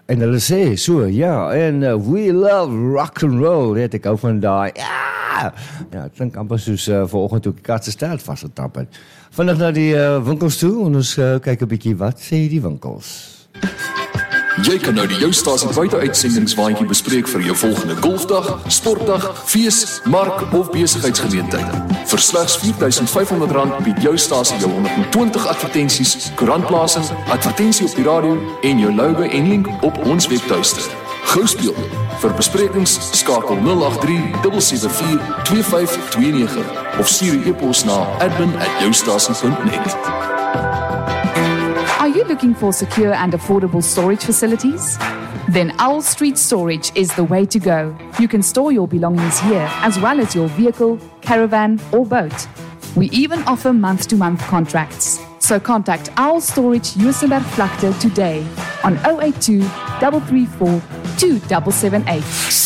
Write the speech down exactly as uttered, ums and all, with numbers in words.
En hulle sê so, ja, en uh, we love rock and roll, het ek hou van daai, ja, ja, ek dink amper soos uh, vanoggend toe ek die kat se staart vasgetap het. Vinnig na die uh, winkels toe, en ons uh, kyk 'n bietjie, wat sê die winkels? Jy kan nou die Joustasie buite-uitsendingswaandjie bespreek vir jou volgende golfdag, sportdag, fees, mark of besigheidsgeleentheid. Vir slegs vier duisend vyf honderd rand bied Joustasie jou honderd en twintig advertensies, koerantplasing, advertensie op die radio en jou logo en link op ons webtuiste. Gou speel. Vir besprekings skakel nul agt drie sewe sewe vier twee vyf twee nege of stuur 'n e-pos na admin at joustasie dot net. Are you looking for secure and affordable storage facilities? Then Owl Street Storage is the way to go. You can store your belongings here as well as your vehicle, caravan or boat. We even offer month-to-month contracts. So contact Owl Storage Juisenberg Vlakte today on zero eight two, three three four, two seven seven eight.